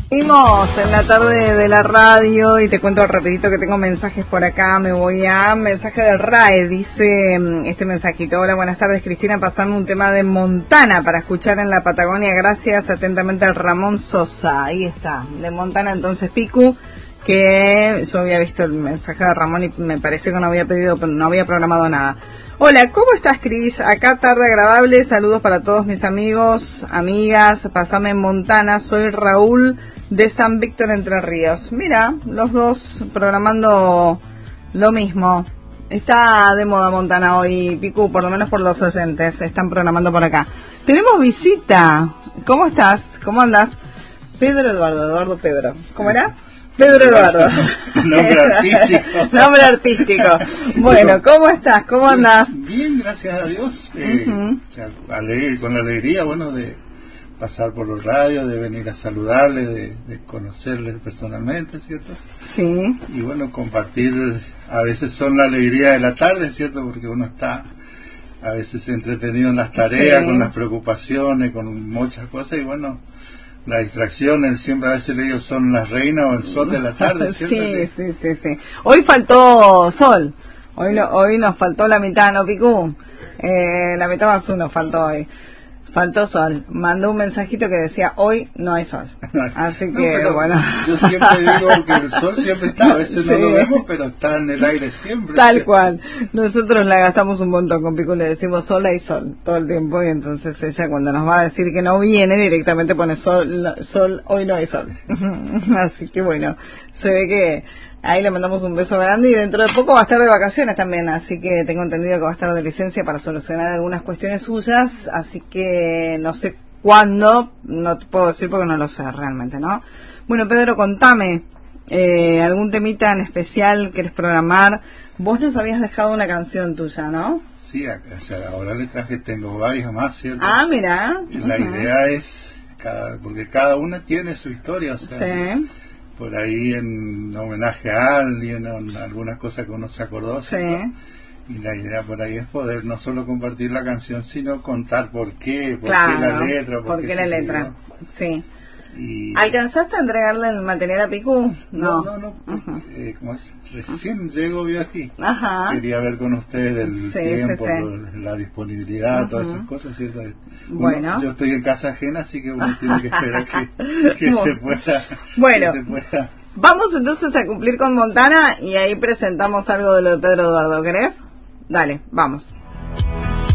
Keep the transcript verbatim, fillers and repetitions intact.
Seguimos en la tarde de la radio y te cuento rapidito que tengo mensajes por acá. Me voy a mensaje del R A E, dice este mensajito: hola, buenas tardes Cristina, pasame un tema de Montana para escuchar en la Patagonia, gracias, atentamente al Ramón Sosa. Ahí está, de Montana entonces Picu, que yo había visto el mensaje de Ramón y me parece que no había pedido, no había programado nada. Hola, ¿cómo estás, Cris? Acá tarde agradable, saludos para todos mis amigos, amigas, pasame en Montana, soy Raúl de San Víctor, Entre Ríos. Mira, los dos programando lo mismo. Está de moda Montana hoy, Picu, por lo menos por los oyentes, están programando por acá. Tenemos visita, ¿cómo estás? ¿Cómo andas? Pedro Eduardo, Eduardo Pedro, ¿cómo era? Pedro Eduardo. Nombre artístico. Nombre artístico. Bueno, ¿cómo estás? ¿Cómo andás? Bien, gracias a Dios. Eh, uh-huh. o sea, alegre, con la alegría, bueno, de pasar por los radios, de venir a saludarles, de, de conocerles personalmente, ¿cierto? Sí. Y bueno, compartir, a veces son la alegría de la tarde, ¿cierto? Porque uno está a veces entretenido en las tareas, sí, con las preocupaciones, con muchas cosas, y bueno, las distracciones, siempre a veces le digo, son las reinas o el sol de la tarde, ¿cierto? Sí, sí, sí, sí. Hoy faltó sol, hoy no, hoy nos faltó la mitad, ¿no, Picu? Eh, la mitad más uno faltó hoy. Faltó sol. Mandó un mensajito que decía, hoy no hay sol. Así que, no, bueno. Yo siempre digo que el sol siempre está, a veces sí, no lo vemos, pero está en el aire siempre. Tal ¿cierto? Cual. Nosotros la gastamos un montón con Picu, le decimos sol hay sol todo el tiempo, y entonces ella cuando nos va a decir que no viene, directamente pone sol, sol, hoy no hay sol. Así que bueno, se ve que ahí le mandamos un beso grande y dentro de poco va a estar de vacaciones también, así que tengo entendido que va a estar de licencia para solucionar algunas cuestiones suyas, así que no sé cuándo, no te puedo decir porque no lo sé realmente, ¿no? Bueno, Pedro, contame, eh, algún temita en especial querés programar. Vos nos habías dejado una canción tuya, ¿no? Sí, o sea, ahora le traje, tengo varias más, ¿cierto? Ah, mira. Y la uh-huh. idea es, cada, porque cada una tiene su historia, o sea, sí, por ahí en homenaje a alguien, en algunas cosas que uno se acordó, sí, y la idea por ahí es poder no solo compartir la canción, sino contar por qué, por claro, qué la letra, por, por qué, qué la letra, sí. Y ¿alcanzaste a entregarle el material a Picu? No, no, no, no uh-huh. eh, ¿cómo es? Recién uh-huh. llego yo aquí. Ajá. Quería ver con ustedes el sí, tiempo, sí, sí. la disponibilidad, uh-huh. todas esas cosas, ¿cierto? Uno, bueno. Yo estoy en casa ajena, así que uno tiene que esperar que, que se pueda. Bueno. Que se pueda. Vamos entonces a cumplir con Montana y ahí presentamos algo de lo de Pedro Eduardo, ¿querés? Dale, vamos.